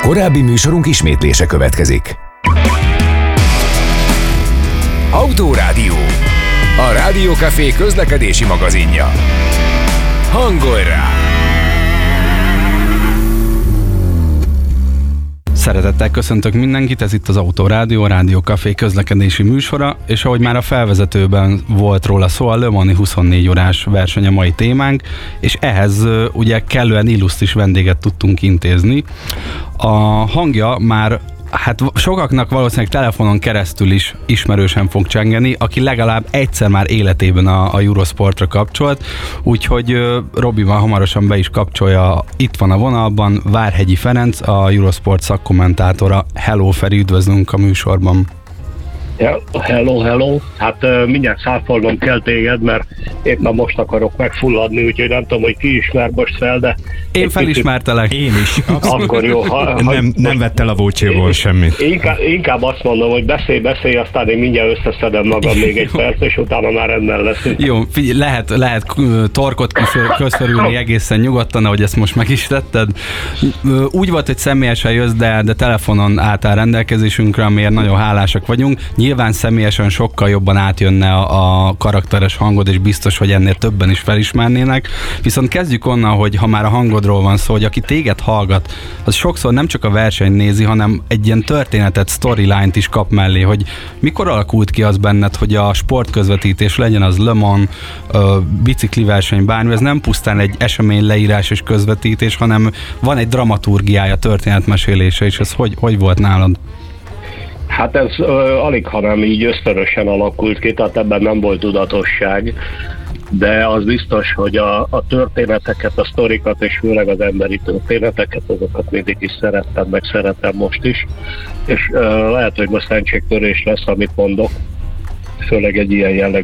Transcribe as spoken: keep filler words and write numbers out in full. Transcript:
Korábbi műsorunk ismétlése következik. Autórádió. A Rádiókafé közlekedési magazinja. Hangolj rá! Szeretettel köszöntök mindenkit, ez itt az Autórádió, a Rádiókafé közlekedési műsora, és ahogy már a felvezetőben volt róla szó, a Le Mans-i huszonnégy órás verseny a mai témánk, és ehhez ugye kellően illusztris vendéget tudtunk intézni. A hangja már hát sokaknak valószínűleg telefonon keresztül is ismerősen fog csengeni, aki legalább egyszer már életében a, a Eurosportra kapcsolt, úgyhogy Robi már hamarosan be is kapcsolja, itt van a vonalban Várhegyi Ferenc, a Eurosport szakkommentátora. Hello Feri, üdvözlünk a műsorban. Ja, hello, hello. Hát uh, mindjárt száfolnom kell téged, mert éppen most akarok megfulladni, úgyhogy nem tudom, hogy ki ismer most fel, de... Én felismertelek. Én is. Akkor jó. Ha, ha, nem, nem vett el a vócséból semmit. Inkább, inkább azt mondom, hogy beszélj, beszélj, aztán én mindjárt összeszedem magam még egy perc, és utána már rendben leszünk. Jó, figyelj, lehet, lehet torkot közförülni egészen nyugodtan, ahogy ezt most meg is tetted. Úgy volt, hogy személyesen jössz, de, de telefonon álltál rendelkezésünkre, amiért nagyon hálásak vagyunk. Nyilván személyesen sokkal jobban átjönne a, a karakteres hangod, és biztos, hogy ennél többen is felismernének. Viszont kezdjük onnan, hogy ha már a hangodról van szó, hogy aki téged hallgat, az sokszor nem csak a versenyt nézi, hanem egy ilyen történetet, storyline-t is kap mellé, hogy mikor alakult ki az benned, hogy a sportközvetítés legyen az Le Mans, bicikliverseny, bármi, ez nem pusztán egy esemény leírás és közvetítés, hanem van egy dramaturgiája, történetmesélése, és ez hogy, hogy volt nálad? Hát ez ö, alig, hanem így ösztönösen alakult ki, tehát ebben nem volt tudatosság, de az biztos, hogy a, a történeteket, a sztorikat, és főleg az emberi történeteket, azokat mindig is szerettem, meg szeretem most is, és ö, lehet, hogy most szentségtörés lesz, amit mondok, főleg egy ilyen jellegű